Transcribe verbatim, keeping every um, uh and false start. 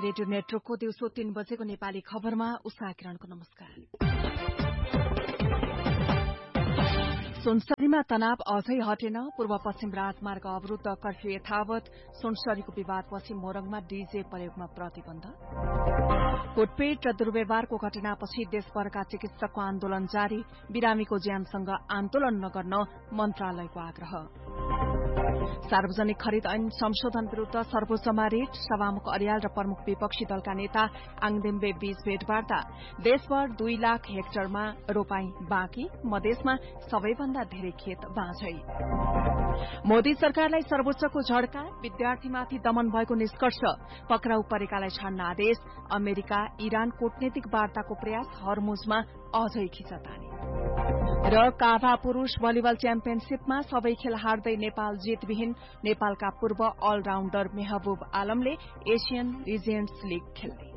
Radio नेटवर्कको दिउँसो तीन बजेको नेपाली खबरमा उषा किरणको नमस्कार। सुनसरीमा तनाव अझै हटेन। पूर्व पश्चिम राजमार्ग अवरूद्ध, कर्फ्यू यथावत। सुनसरीको विवादपछि मोरङमा डीजे प्रयोगमा प्रतिबन्ध। कुटपिट र दुर्व्यवहारको घटनापछि देशभरका चिकित्सकको आन्दोलन जारी। बिरामीको ज्यानसँग आन्दोलन नगर्न मन्त्रालयको आग्रह। सार्वजनिक खरिद ऐन संशोधन विरूद्ध सर्वोच्चमा रिट। सभामुख अर्याल र प्रमुख विपक्षी दलका नेता आङदेम्बे बीच भेटवार्ता। देशभर दुई लाख हेक्टरमा रोपाई बाँकी। मधेसमा सबैभन्दा धेरै खेत बाँझै। मोदी सरकारलाई सर्वोच्चको झड्का। विद्यार्थीमाथि दमन भएको निष्कर्ष। पक्राउ परेकालाई छाड्न आदेश। अमेरिका इरान कूटनीतिक वार्ताको प्रयास। हर्मुजमा अझै खिचतानी। र काभा पुरूष भलिबल च्याम्पियनशीपमा सबै खेल हार्दै नेपाल जितविहीन। नेपालका पूर्व अलराउण्डर मेहबूब आलमले एशियन लिजेन्ड्स लीग खेल्ने।